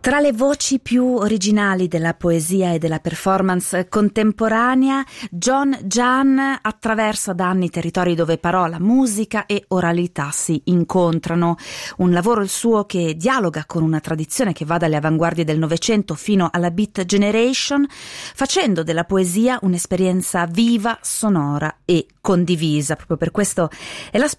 Tra le voci più originali della poesia e della performance contemporanea, John Jahn attraversa da anni territori dove parola, musica e oralità si incontrano. Un lavoro il suo che dialoga con una tradizione che va dalle avanguardie del Novecento fino alla Beat Generation, facendo della poesia un'esperienza viva, sonora e condivisa. Proprio per questo è la